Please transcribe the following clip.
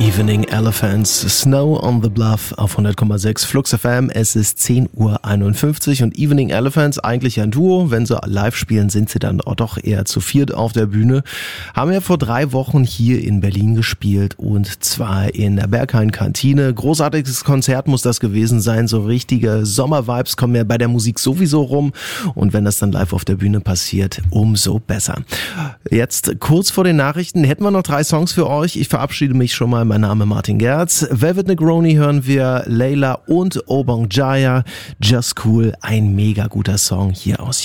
Evening Elephants, Snow on the Bluff auf 100,6 Flux FM. Es ist 10:51 Uhr und Evening Elephants, eigentlich ein Duo. Wenn sie live spielen, sind sie dann auch doch eher zu viert auf der Bühne. Haben ja vor 3 Wochen hier in Berlin gespielt und zwar in der Berghain-Kantine. Großartiges Konzert muss das gewesen sein. So richtige Sommervibes kommen ja bei der Musik sowieso rum und wenn das dann live auf der Bühne passiert, umso besser. Jetzt kurz vor den Nachrichten hätten wir noch 3 Songs für euch. Ich verabschiede mich schon mal. Mein Name Martin Gerz. Velvet Negroni hören wir, Layla und Obong Jaya. Just Cool, ein mega guter Song hier aus